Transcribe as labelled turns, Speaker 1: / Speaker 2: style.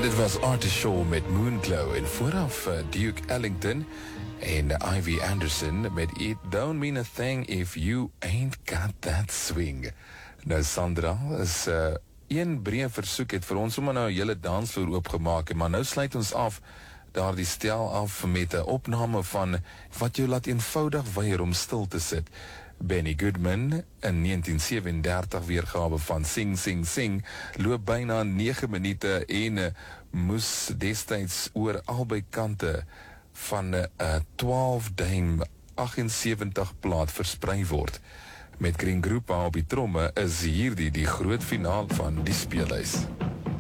Speaker 1: Dit was Artis Shaw met Moonglow en vooraf Duke Ellington en Ivy Anderson met It Don't Mean a Thing If You Ain't Got That Swing. Nou Sandra, is een breë versoek het vir ons sommer nou 'n hele dansvloer oopgemaak, maar nou sluit ons af daardie stel af met 'n opname van wat jou laat eenvoudig weier om stil te sit. Benny Goodman in 1937 weergawe van Sing Sing Sing loop byna 9 minute en moes destyds oor albei kante van 'n 12 duim 78 plaat versprei word. Met Green Groepa op die tromme is hierdie die groot finaal van die speellys.